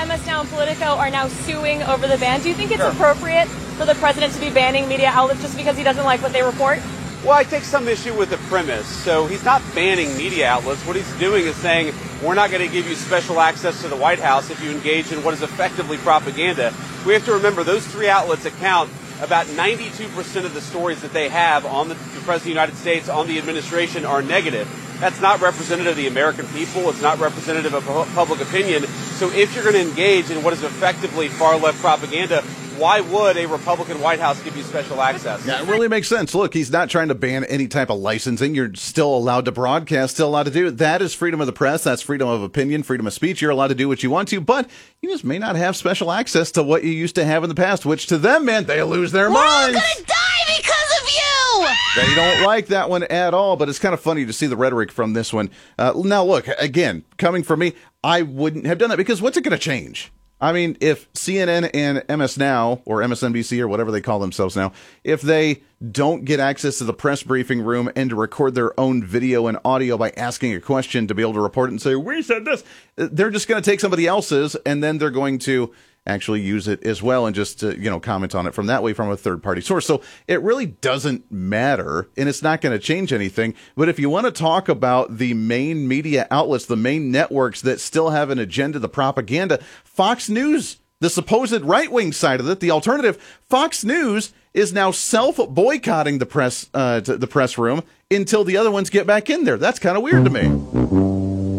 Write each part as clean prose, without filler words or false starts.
MS Now and Politico are now suing over the ban. Do you think it's appropriate for the president to be banning media outlets just because he doesn't like what they report? Well, I take some issue with the premise. So he's not banning media outlets. What he's doing is saying, we're not going to give you special access to the White House if you engage in what is effectively propaganda. We have to remember those three outlets account about 92% of the stories that they have on the President of the United States, on the administration, are negative. That's not representative of the American people. It's not representative of public opinion. So if you're going to engage in what is effectively far-left propaganda, why would a Republican White House give you special access? Yeah, it really makes sense. Look, he's not trying to ban any type of licensing. You're still allowed to broadcast, still allowed to do it. That is freedom of the press. That's freedom of opinion, freedom of speech. You're allowed to do what you want to, but you just may not have special access to what you used to have in the past, which to them meant they lose their minds. We're all gonna die because of you! They don't like that one at all, but it's kind of funny to see the rhetoric from this one. Now, look, again, coming from me, I wouldn't have done that because what's it going to change? I mean, if CNN and MS Now, or MSNBC, or whatever they call themselves now, if they don't get access to the press briefing room and to record their own video and audio by asking a question to be able to report it and say, we said this, they're just going to take somebody else's, and then they're going to actually use it as well and just, comment on it from that way from a third-party source. So it really doesn't matter, and it's not going to change anything. But if you want to talk about the main media outlets, the main networks that still have an agenda, the propaganda, Fox News, the supposed right-wing side of it, the alternative, Fox News is now self-boycotting the press room until the other ones get back in there. That's kind of weird to me.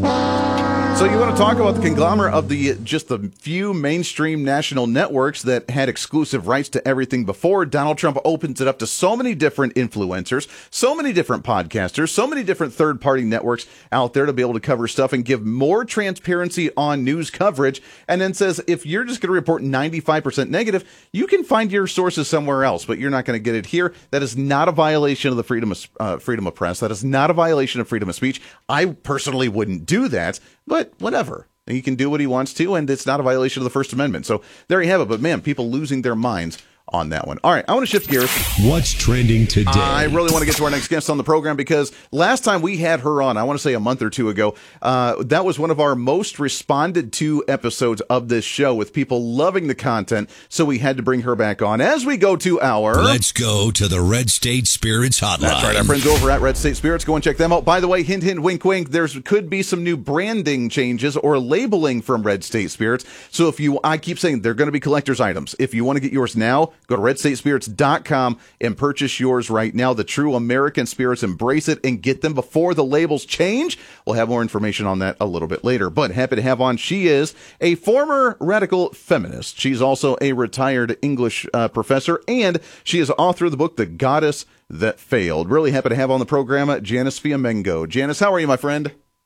So you want to talk about the conglomerate of just the few mainstream national networks that had exclusive rights to everything before. Donald Trump opens it up to so many different influencers, so many different podcasters, so many different third-party networks out there to be able to cover stuff and give more transparency on news coverage, and then says, if you're just going to report 95% negative, you can find your sources somewhere else, but you're not going to get it here. That is not a violation of the freedom of press. That is not a violation of freedom of speech. I personally wouldn't do that, but whatever. He can do what he wants to, and it's not a violation of the First Amendment. So there you have it. But, man, people losing their minds on that one. All right, I want to shift gears. What's trending today? I really want to get to our next guest on the program because last time we had her on, I want to say a month or two ago, that was one of our most responded to episodes of this show with people loving the content, so we had to bring her back on as we go to our... Let's go to the Red State Spirits Hotline. That's right, our friends over at Red State Spirits. Go and check them out. By the way, hint, hint, wink, wink, there could be some new branding changes or labeling from Red State Spirits. So I keep saying they're going to be collector's items. If you want to get yours now, go to RedStateSpirits.com and purchase yours right now. The true American spirits, embrace it and get them before the labels change. We'll have more information on that a little bit later. But happy to have on, she is a former radical feminist. She's also a retired English professor, and she is author of the book, The Goddess That Failed. Really happy to have on the program Janice Fiamengo. Janice, how are you, my friend?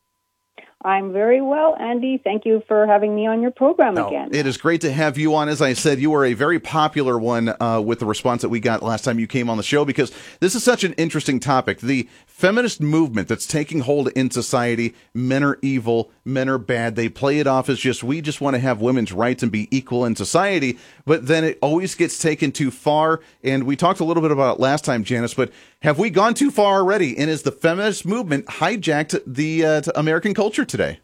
I'm very well, Andy. Thank you for having me on your program again. It is great to have you on. As I said, you were a very popular one with the response that we got last time you came on the show, because this is such an interesting topic. The feminist movement that's taking hold in society, men are evil, men are bad. They play it off as we just want to have women's rights and be equal in society, but then it always gets taken too far. And we talked a little bit about it last time, Janice, but have we gone too far already? And is the feminist movement hijacked the American culture today?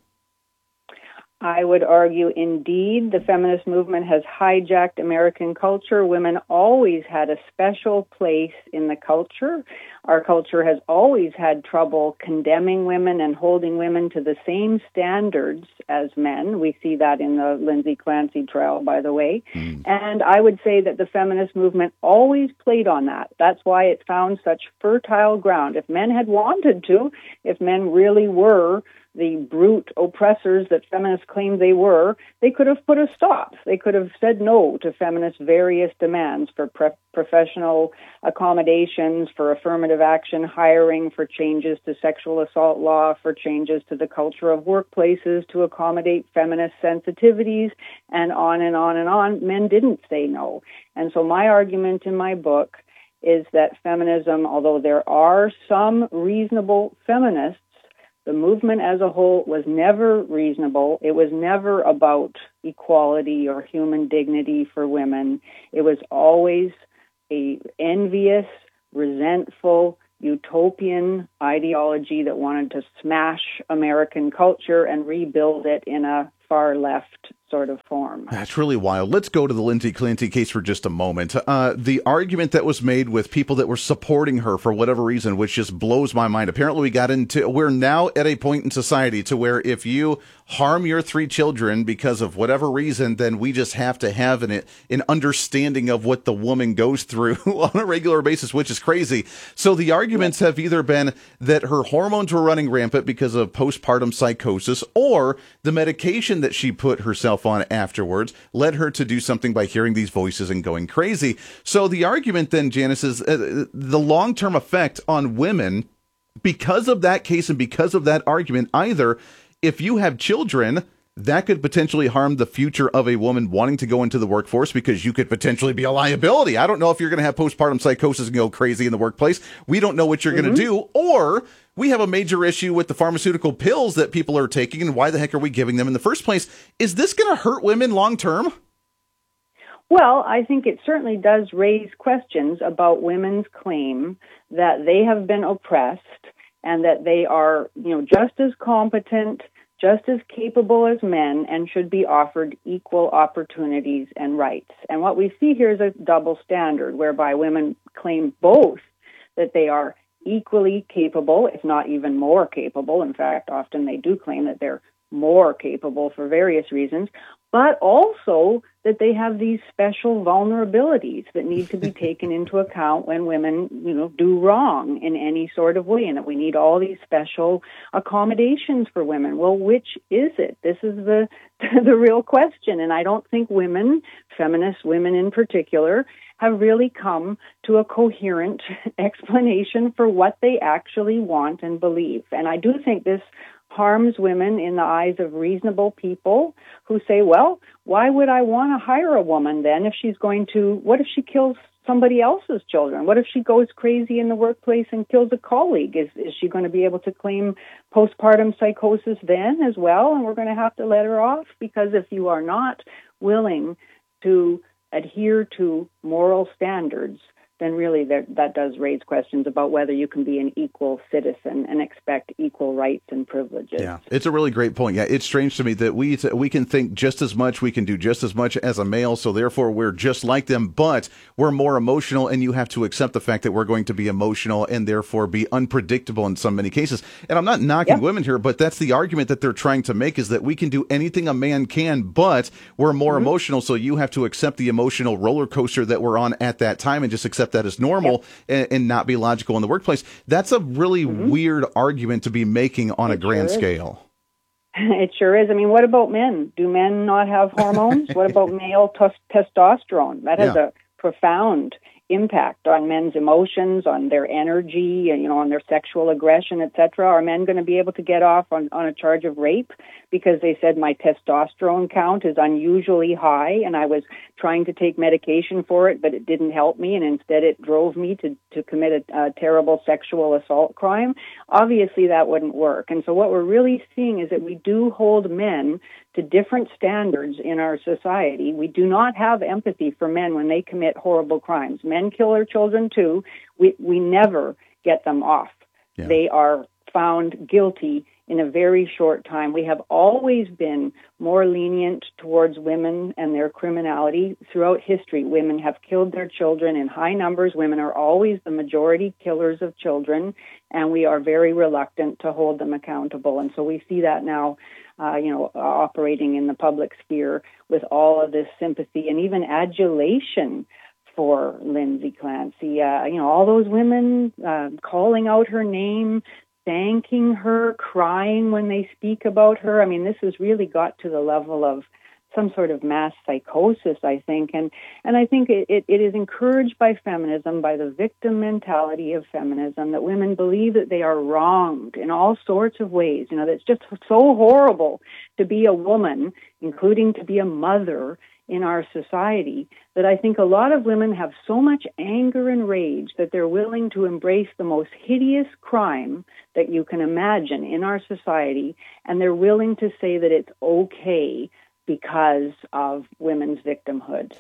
I would argue, indeed, the feminist movement has hijacked American culture. Women always had a special place in the culture. Our culture has always had trouble condemning women and holding women to the same standards as men. We see that in the Lindsay Clancy trial, by the way. And I would say that the feminist movement always played on that. That's why it found such fertile ground. If men had wanted to, if men really were the brute oppressors that feminists claim they were, they could have put a stop. They could have said no to feminists' various demands for professional accommodations, for affirmative action hiring, for changes to sexual assault law, for changes to the culture of workplaces to accommodate feminist sensitivities, and on and on and on. Men didn't say no. And so my argument in my book is that feminism, although there are some reasonable feminists, the movement as a whole was never reasonable. It was never about equality or human dignity for women. It was always a envious, resentful, utopian ideology that wanted to smash American culture and rebuild it in a far left sort of form. That's really wild. Let's go to the Lindsay Clancy case for just a moment. The argument that was made with people that were supporting her for whatever reason, which just blows my mind. Apparently we're now at a point in society to where if you harm your 3 children because of whatever reason, then we just have to have an understanding of what the woman goes through on a regular basis, which is crazy. So the arguments have either been that her hormones were running rampant because of postpartum psychosis, or the medication that she put herself on afterwards led her to do something by hearing these voices and going crazy. So the argument then, Janice, is the long-term effect on women because of that case and because of that argument. Either if you have children, that could potentially harm the future of a woman wanting to go into the workforce because you could potentially be a liability. I don't know if you're going to have postpartum psychosis and go crazy in the workplace. We don't know what you're going to do. Or we have a major issue with the pharmaceutical pills that people are taking, and why the heck are we giving them in the first place? Is this going to hurt women long term? Well, I think it certainly does raise questions about women's claim that they have been oppressed and that they are, just as competent, just as capable as men, and should be offered equal opportunities and rights. And what we see here is a double standard whereby women claim both that they are equally capable, if not even more capable. In fact, often they do claim that they're more capable for various reasons, but also that they have these special vulnerabilities that need to be taken into account when women, do wrong in any sort of way, and that we need all these special accommodations for women. Well, which is it? This is the real question, and I don't think women, feminist women in particular, have really come to a coherent explanation for what they actually want and believe. And I do think this harms women in the eyes of reasonable people who say, well, why would I want to hire a woman then if she's going to, what if she kills somebody else's children? What if she goes crazy in the workplace and kills a colleague? Is she going to be able to claim postpartum psychosis then as well? And we're going to have to let her off? Because if you are not willing to adhere to moral standards, then really that does raise questions about whether you can be an equal citizen and expect equal rights and privileges. Yeah, it's a really great point. Yeah, it's strange to me that we can think just as much, we can do just as much as a male, so therefore we're just like them, but we're more emotional, and you have to accept the fact that we're going to be emotional and therefore be unpredictable in so many cases. And I'm not knocking women here, but that's the argument that they're trying to make, is that we can do anything a man can, but we're more emotional, so you have to accept the emotional roller coaster that we're on at that time and just accept that as normal and not be logical in the workplace. That's a really weird argument to be making on a grand scale. It sure is. I mean, what about men? Do men not have hormones? What about male testosterone? That has a profound impact on men's emotions, on their energy, on their sexual aggression, etc. Are men going to be able to get off on a charge of rape because they said my testosterone count is unusually high and I was trying to take medication for it, but it didn't help me, and instead it drove me to commit a terrible sexual assault crime? Obviously, that wouldn't work. And so what we're really seeing is that we do hold men to different standards in our society. We do not have empathy for men when they commit horrible crimes. Men kill their children too. We never get them off. Yeah. They are found guilty in a very short time. We have always been more lenient towards women and their criminality throughout history. Women have killed their children in high numbers. Women are always the majority killers of children, and we are very reluctant to hold them accountable. And so we see that now operating in the public sphere with all of this sympathy and even adulation for Lindsay Clancy. All those women calling out her name, thanking her, crying when they speak about her. I mean, this has really got to the level of some sort of mass psychosis, I think. And I think it is encouraged by feminism, by the victim mentality of feminism, that women believe that they are wronged in all sorts of ways. That it's just so horrible to be a woman, including to be a mother in our society, that I think a lot of women have so much anger and rage that they're willing to embrace the most hideous crime that you can imagine in our society, and they're willing to say that it's okay because of women's victimhood.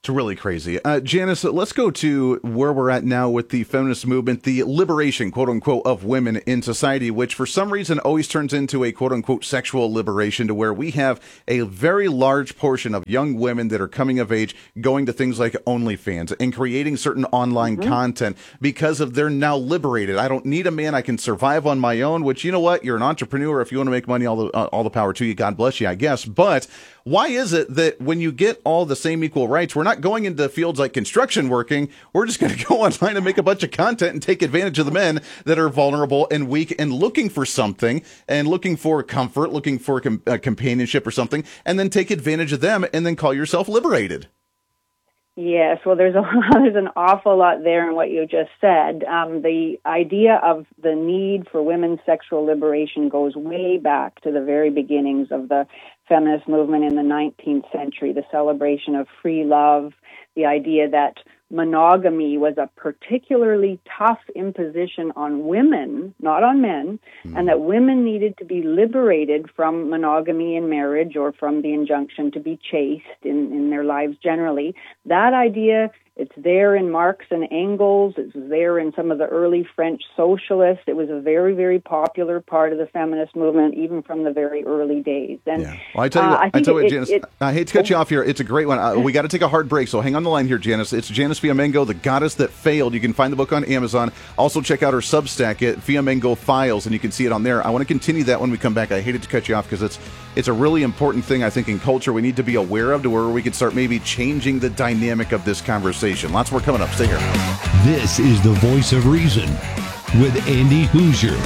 It's really crazy. Janice, let's go to where we're at now with the feminist movement, the liberation, quote unquote, of women in society, which for some reason always turns into a quote unquote sexual liberation, to where we have a very large portion of young women that are coming of age going to things like OnlyFans and creating certain online content because of they're now liberated. I don't need a man. I can survive on my own, which, you know what? You're an entrepreneur. If you want to make money, all the power to you. God bless you, I guess. But why is it that when you get all the same equal rights, we're not going into fields like construction working? We're just going to go online and make a bunch of content and take advantage of the men that are vulnerable and weak and looking for something and looking for comfort, looking for companionship or something, and then take advantage of them and then call yourself liberated. Yes, well, there's an awful lot there in what you just said. The idea of the need for women's sexual liberation goes way back to the very beginnings of the feminist movement in the 19th century, the celebration of free love, the idea that monogamy was a particularly tough imposition on women, not on men, and that women needed to be liberated from monogamy in marriage or from the injunction to be chaste in their lives generally. That idea, it's there in Marx and Engels. It's there in some of the early French socialists. It was a very, very popular part of the feminist movement, even from the very early days. And yeah. Well, I tell you what, Janice, I hate to cut you off here. It's a great one. We got to take a hard break, so hang on the line here, Janice. It's Janice Fiamengo, The Goddess That Failed. You can find the book on Amazon. Also, check out her Substack at Fiamengo Files, and you can see it on there. I want to continue that when we come back. I hated to cut you off because it's a really important thing, I think, in culture we need to be aware of, to where we can start maybe changing the dynamic of this conversation. Lots more coming up. Stay here. This is the Voice of Reason with Andy Hoosier.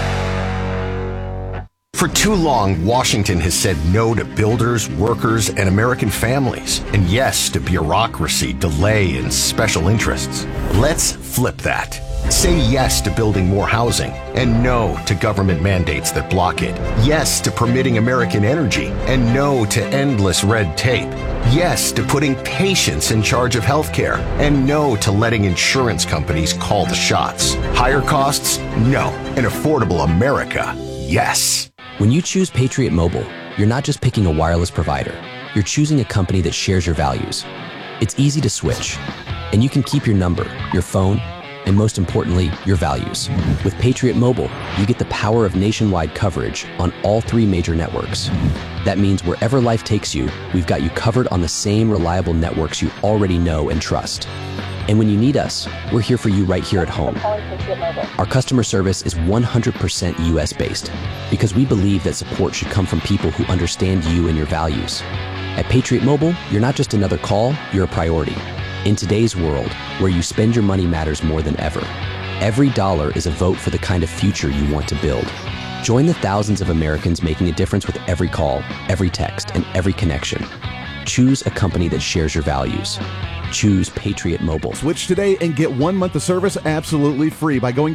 For too long, Washington has said no to builders, workers, and American families, and yes to bureaucracy, delay, and special interests. Let's flip that. Say yes to building more housing, and no to government mandates that block it. Yes to permitting American energy, and no to endless red tape. Yes to putting patients in charge of healthcare, and no to letting insurance companies call the shots. Higher costs? No. An affordable America? Yes. When you choose Patriot Mobile, you're not just picking a wireless provider. You're choosing a company that shares your values. It's easy to switch, and you can keep your number, your phone, and most importantly, your values. With Patriot Mobile, you get the power of nationwide coverage on all 3 major networks. That means wherever life takes you, we've got you covered on the same reliable networks you already know and trust. And when you need us, we're here for you right here at home. Our customer service is 100% US-based because we believe that support should come from people who understand you and your values. At Patriot Mobile, you're not just another call, you're a priority. In today's world, where you spend your money matters more than ever, every dollar is a vote for the kind of future you want to build. Join the thousands of Americans making a difference with every call, every text, and every connection. Choose a company that shares your values. Choose Patriot Mobile. Switch today and get 1 month of service absolutely free by going to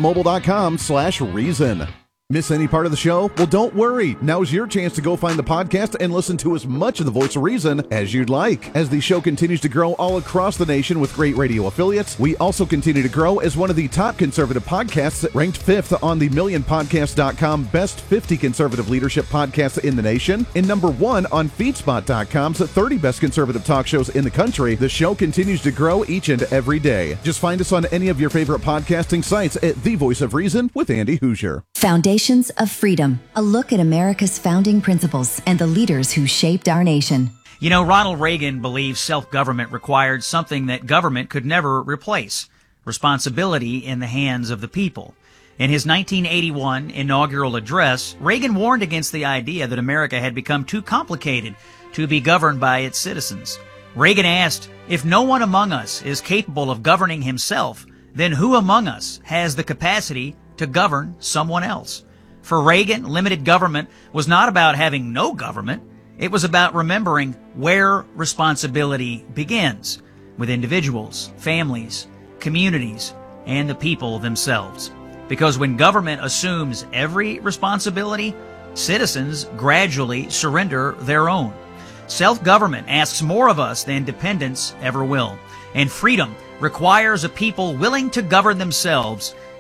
patriotmobile.com/reason. Miss any part of the show? Well, don't worry. Now's your chance to go find the podcast and listen to as much of the Voice of Reason as you'd like. As the show continues to grow all across the nation with great radio affiliates, we also continue to grow as one of the top conservative podcasts, ranked 5th on the MillionPodcast.com Best 50 Conservative Leadership Podcasts in the nation, and number 1 on FeedSpot.com's 30 Best Conservative Talk Shows in the country. The show continues to grow each and every day. Just find us on any of your favorite podcasting sites at The Voice of Reason with Andy Hoosier. Foundations of Freedom, a look at America's founding principles and the leaders who shaped our nation. You know, Ronald Reagan believed self-government required something that government could never replace: responsibility in the hands of the people. In his 1981 inaugural address, Reagan warned against the idea that America had become too complicated to be governed by its citizens. Reagan asked, if no one among us is capable of governing himself, then who among us has the capacity to govern someone else? For Reagan, limited government was not about having no government. It was about remembering where responsibility begins, with individuals, families, communities, and the people themselves. Because when government assumes every responsibility, citizens gradually surrender their own. Self-government asks more of us than dependence ever will. And freedom requires a people willing to govern themselves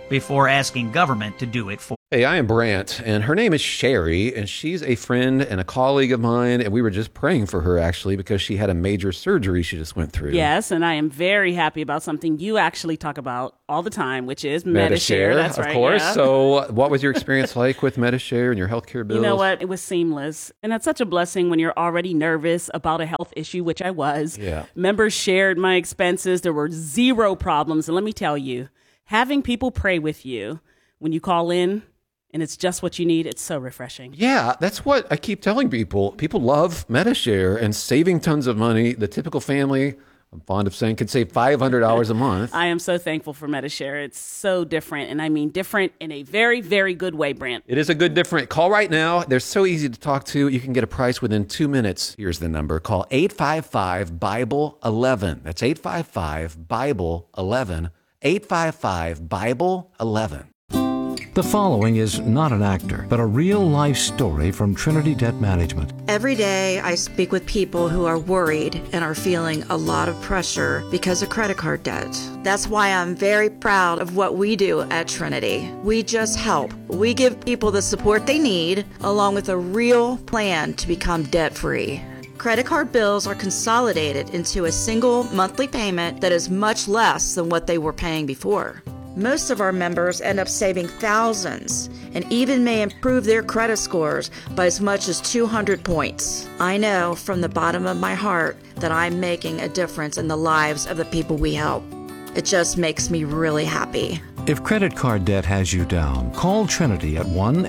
before asking government to do it for. Hey, I am Brant, and her name is Sherry, and she's a friend and a colleague of mine, and we were just praying for her, actually, because she had a major surgery she just went through. Yes, and I am very happy about something you actually talk about all the time, which is Medi-Share. That's right, of course. yeah. So what was your experience like with Medi-Share and your healthcare bills? You know what? It was seamless, and that's such a blessing when you're already nervous about a health issue, which I was. Yeah. Members shared my expenses. There were zero problems, and let me tell you, having people pray with you when you call in, and it's just what you need, it's so refreshing. Yeah, that's what I keep telling people. People love Medi-Share and saving tons of money. The typical family, I'm fond of saying, could save $500 a month. I am so thankful for Medi-Share. It's so different, and I mean different in a very, very good way, Brant. It is a good different. Call right now. They're so easy to talk to. You can get a price within 2 minutes. Here's the number. Call 855-BIBLE-11. That's 855-BIBLE-11. 855-BIBLE-11. The following is not an actor, but a real-life story from Trinity Debt Management. Every day I speak with people who are worried and are feeling a lot of pressure because of credit card debt. That's why I'm very proud of what we do at Trinity. We just help. We give people the support they need, along with a real plan to become debt-free. Credit card bills are consolidated into a single monthly payment that is much less than what they were paying before. Most of our members end up saving thousands and even may improve their credit scores by as much as 200 points. I know from the bottom of my heart that I'm making a difference in the lives of the people we help. It just makes me really happy. If credit card debt has you down, call Trinity at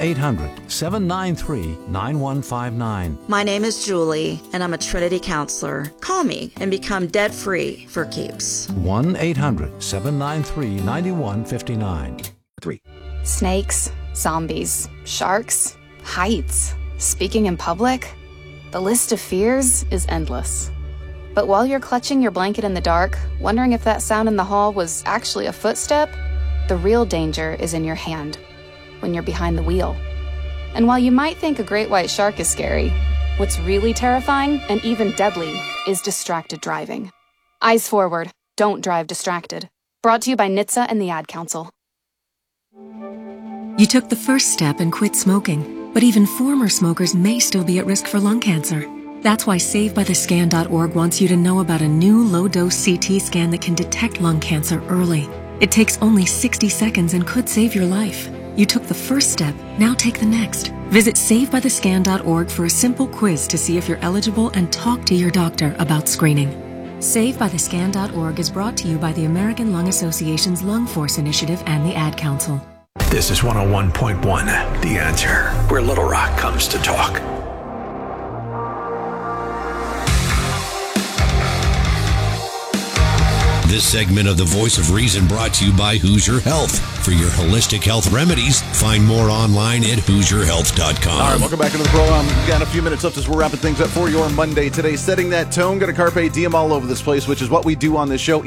1-800-793-9159. My name is Julie, and I'm a Trinity counselor. Call me and become debt-free for keeps. 1-800-793-9159. 3. Snakes, zombies, sharks, heights, speaking in public. The list of fears is endless. But while you're clutching your blanket in the dark, wondering if that sound in the hall was actually a footstep, the real danger is in your hand, when you're behind the wheel. And while you might think a great white shark is scary, what's really terrifying and even deadly is distracted driving. Eyes forward, don't drive distracted. Brought to you by NHTSA and the Ad Council. You took the first step and quit smoking, but even former smokers may still be at risk for lung cancer. That's why SaveByTheScan.org wants you to know about a new low-dose CT scan that can detect lung cancer early. It takes only 60 seconds and could save your life. You took the first step, now take the next. Visit SaveByTheScan.org for a simple quiz to see if you're eligible and talk to your doctor about screening. SaveByTheScan.org is brought to you by the American Lung Association's Lung Force Initiative and the Ad Council. This is 101.1, The Answer, where Little Rock comes to talk. This segment of The Voice of Reason brought to you by Hoosier Health. For your holistic health remedies, find more online at HoosierHealth.com. All right, welcome back into the program. We've got a few minutes left as we're wrapping things up for your Monday today. Setting that tone, going to carpe diem all over this place, which is what we do on this show.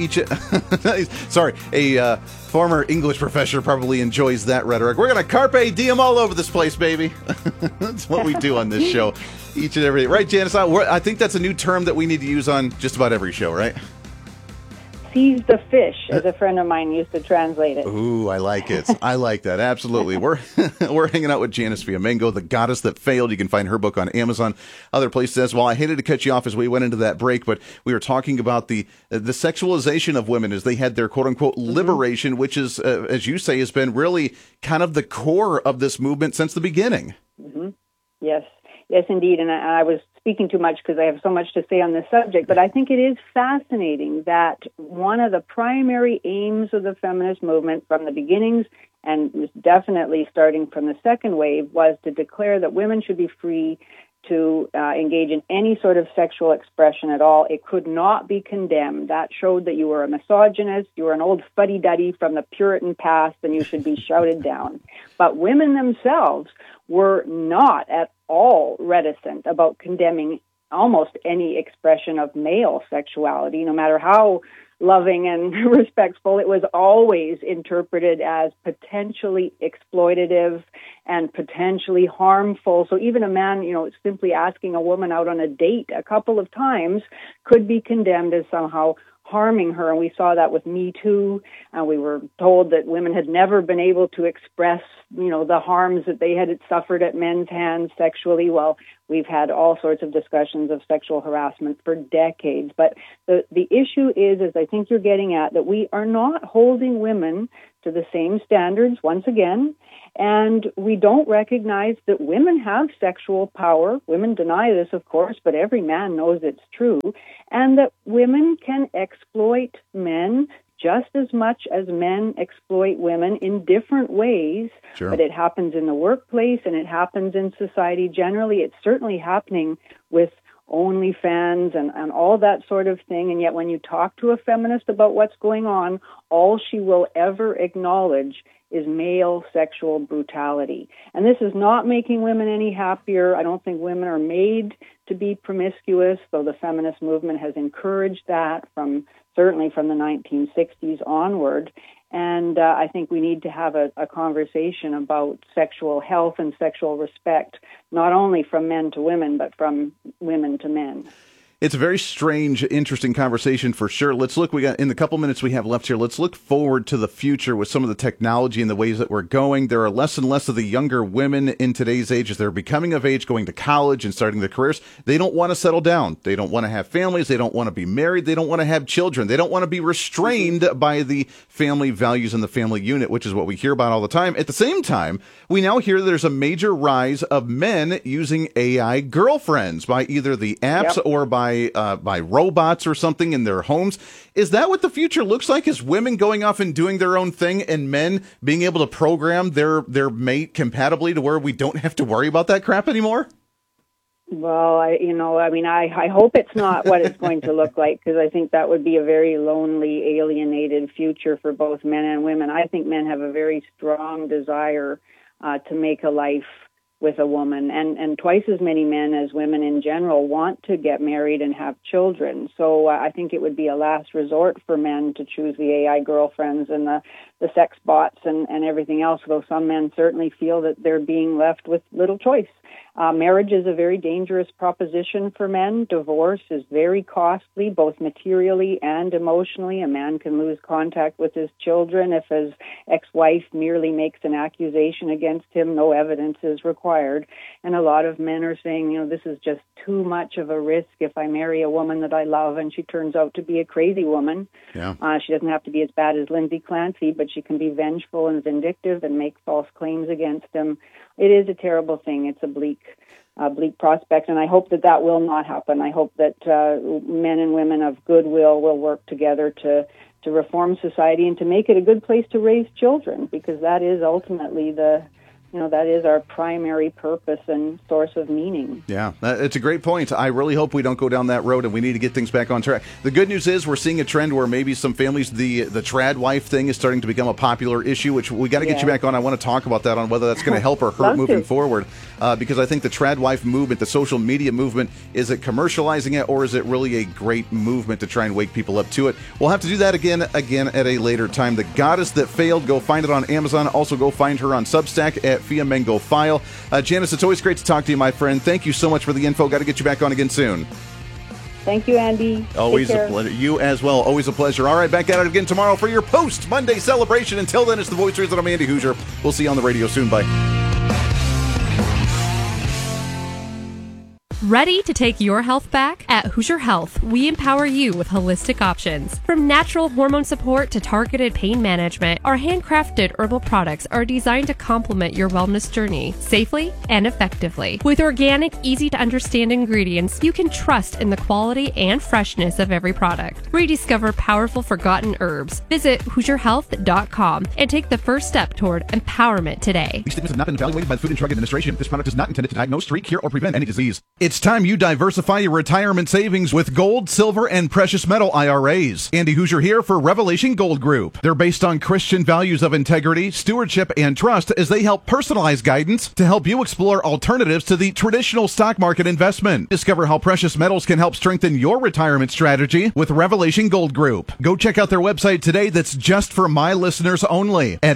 A former English professor probably enjoys that rhetoric. We're going to carpe diem all over this place, baby. That's what we do on this show each and every day. Right, Janice? I think that's a new term that we need to use on just about every show, right? Seize the fish, as a friend of mine used to translate it. Ooh, I like it. I like that. Absolutely. We're hanging out with Janice Fiamengo, The Goddess That Failed. You can find her book on Amazon, other places as well. I hated to cut you off as we went into that break, but we were talking about the sexualization of women as they had their quote-unquote liberation, which is, as you say, has been really kind of the core of this movement since the beginning. Mm-hmm. Yes. Yes, indeed. And I was speaking too much because I have so much to say on this subject, but I think it is fascinating that one of the primary aims of the feminist movement from the beginnings, and was definitely starting from the second wave, was to declare that women should be free to engage in any sort of sexual expression at all. It could not be condemned. That showed that you were a misogynist, you were an old fuddy-duddy from the Puritan past, and you should be shouted down. But women themselves were not at all reticent about condemning almost any expression of male sexuality, no matter how loving and respectful. It was always interpreted as potentially exploitative and potentially harmful. So even a man, simply asking a woman out on a date a couple of times could be condemned as somehow harming her. And we saw that with Me Too. We were told that women had never been able to express, the harms that they had suffered at men's hands sexually. Well, we've had all sorts of discussions of sexual harassment for decades. But the issue is, as I think you're getting at, that we are not holding women to the same standards once again. And we don't recognize that women have sexual power. Women deny this, of course, but every man knows it's true. And that women can exploit men just as much as men exploit women in different ways. Sure. But it happens in the workplace and it happens in society generally. It's certainly happening with OnlyFans and all that sort of thing. And yet when you talk to a feminist about what's going on, all she will ever acknowledge is male sexual brutality. And this is not making women any happier. I don't think women are made to be promiscuous, though the feminist movement has encouraged that certainly from the 1960s onward. And I think we need to have a conversation about sexual health and sexual respect, not only from men to women, but from women to men. It's a very strange, interesting conversation for sure. Let's look, in the couple minutes we have left here, let's look forward to the future with some of the technology and the ways that we're going. There are less and less of the younger women in today's age as they're becoming of age, going to college and starting their careers. They don't want to settle down. They don't want to have families. They don't want to be married. They don't want to have children. They don't want to be restrained by the family values and the family unit, which is what we hear about all the time. At the same time, we now hear there's a major rise of men using AI girlfriends by either the apps or by robots or something in their homes. Is that what the future looks like? Is women going off and doing their own thing and men being able to program their mate compatibly to where we don't have to worry about that crap anymore? Well, I hope it's not what it's going to look like, because I think that would be a very lonely, alienated future for both men and women. I think men have a very strong desire to make a life with a woman, and twice as many men as women in general want to get married and have children. So I think it would be a last resort for men to choose the AI girlfriends and the sex bots and everything else, though some men certainly feel that they're being left with little choice. Marriage is a very dangerous proposition for men. Divorce is very costly, both materially and emotionally. A man can lose contact with his children if his ex-wife merely makes an accusation against him. No evidence is required. And a lot of men are saying, this is just too much of a risk if I marry a woman that I love and she turns out to be a crazy woman. Yeah. She doesn't have to be as bad as Lindsay Clancy, but she can be vengeful and vindictive and make false claims against him. It is a terrible thing. It's a bleak prospect, and I hope that will not happen. I hope that men and women of goodwill will work together to reform society and to make it a good place to raise children, because that is ultimately that is our primary purpose and source of meaning. Yeah, it's a great point. I really hope we don't go down that road, and we need to get things back on track. The good news is we're seeing a trend where maybe some families, the trad wife thing is starting to become a popular issue, which we got to get you back on. I want to talk about that, on whether that's going to help or hurt moving forward, because I think the trad wife movement, the social media movement, is it commercializing it, or is it really a great movement to try and wake people up to it? We'll have to do that again at a later time. The Goddess That Failed, go find it on Amazon. Also go find her on Substack at Fia Mengo File. Janice, it's always great to talk to you, my friend. Thank you so much for the info. Got to get you back on again soon. Thank you, Andy. Always a pleasure. You as well. Always a pleasure. All right, back at it again tomorrow for your post-Monday celebration. Until then, it's the Voice of Reason. I'm Andy Hoosier. We'll see you on the radio soon. Bye. Ready to take your health back? At Hoosier Health, we empower you with holistic options. From natural hormone support to targeted pain management, our handcrafted herbal products are designed to complement your wellness journey safely and effectively. With organic, easy-to-understand ingredients, you can trust in the quality and freshness of every product. Rediscover powerful forgotten herbs. Visit HoosierHealth.com and take the first step toward empowerment today. These statements have not been evaluated by the Food and Drug Administration. This product is not intended to diagnose, treat, cure, or prevent any disease. It's time you diversify your retirement savings with gold, silver, and precious metal IRAs. Andy Hoosier here for Revelation Gold Group. They're based on Christian values of integrity, stewardship, and trust as they help personalize guidance to help you explore alternatives to the traditional stock market investment. Discover how precious metals can help strengthen your retirement strategy with Revelation Gold Group. Go check out their website today that's just for my listeners only at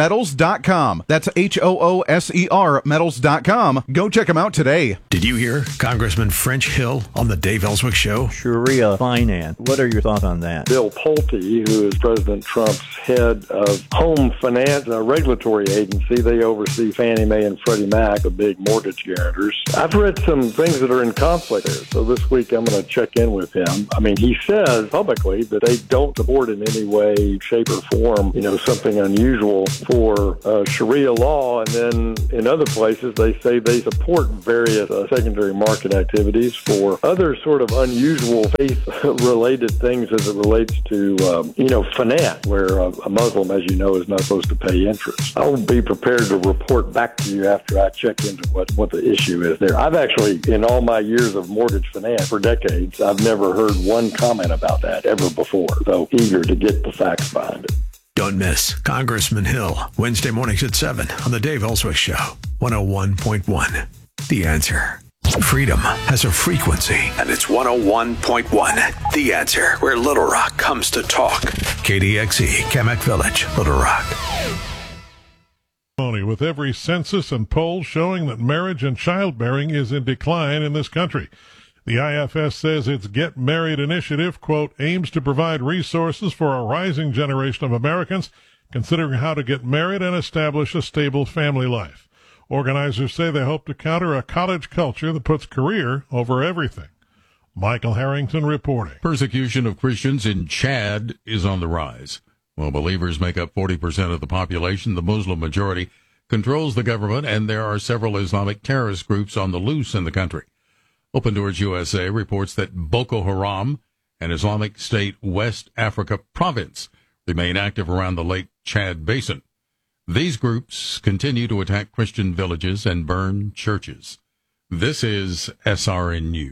HoosierMetals.com. That's HOOSER metals.com. Go check them out today. Did you hear? Congressman French Hill on the Dave Ellswick Show. Sharia finance. What are your thoughts on that? Bill Pulte, who is President Trump's head of home finance, a regulatory agency, they oversee Fannie Mae and Freddie Mac, the big mortgage guarantors. I've read some things that are in conflict there. So this week I'm going to check in with him. I mean, he says publicly that they don't support in any way, shape, or form, something unusual for Sharia law. And then in other places, they say they support various secondary market activities for other sort of unusual faith-related things as it relates to, finance, where a Muslim, as you know, is not supposed to pay interest. I'll be prepared to report back to you after I check into what the issue is there. I've actually, in all my years of mortgage finance for decades, I've never heard one comment about that ever before. So eager to get the facts behind it. Don't miss Congressman Hill, Wednesday mornings at 7 on the Dave Ellswick Show, 101.1. The Answer. Freedom has a frequency, and it's 101.1. The Answer, where Little Rock comes to talk. KDXE, Kamak Village, Little Rock. With every census and poll showing that marriage and childbearing is in decline in this country. The IFS says its Get Married initiative, quote, aims to provide resources for a rising generation of Americans considering how to get married and establish a stable family life. Organizers say they hope to counter a college culture that puts career over everything. Michael Harrington reporting. Persecution of Christians in Chad is on the rise. While believers make up 40% of the population, the Muslim majority controls the government, and there are several Islamic terrorist groups on the loose in the country. Open Doors USA reports that Boko Haram and Islamic State West Africa Province remain active around the Lake Chad Basin. These groups continue to attack Christian villages and burn churches. This is SRN News.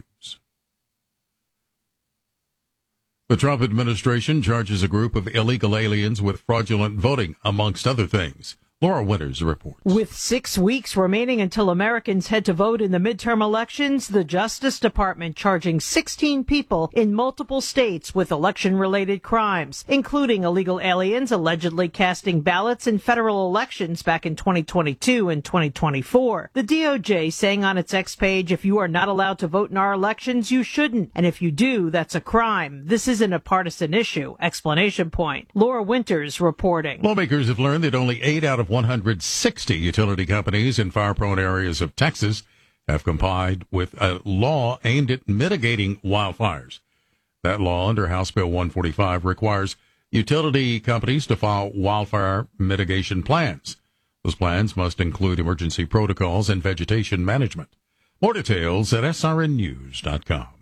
The Trump administration charges a group of illegal aliens with fraudulent voting, amongst other things. Laura Winters reports. With 6 weeks remaining until Americans head to vote in the midterm elections, the Justice Department charging 16 people in multiple states with election-related crimes, including illegal aliens allegedly casting ballots in federal elections back in 2022 and 2024. The DOJ saying on its X page, if you are not allowed to vote in our elections, you shouldn't. And if you do, that's a crime. This isn't a partisan issue. Exclamation point. Laura Winters reporting. Lawmakers have learned that only 8 out of 160 utility companies in fire-prone areas of Texas have complied with a law aimed at mitigating wildfires. That law, under House Bill 145, requires utility companies to file wildfire mitigation plans. Those plans must include emergency protocols and vegetation management. More details at srnnews.com.